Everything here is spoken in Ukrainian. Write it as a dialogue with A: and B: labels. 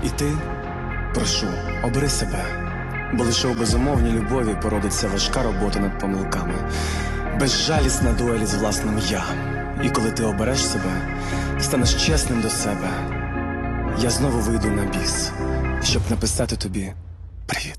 A: І ти, прошу, обери себе, бо лише у безумовній любові породиться важка робота над помилками, безжалісна дуель з власним «я». І коли ти обереш себе, станеш чесним до себе, я знову вийду на біс, щоб написати тобі привіт.